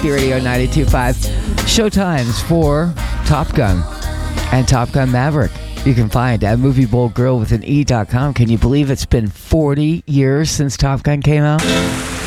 Radio 92.5. Showtimes for Top Gun and Top Gun Maverick. You can find at moviebowlgrill with an E.com. Can you believe it's been 40 years since Top Gun came out?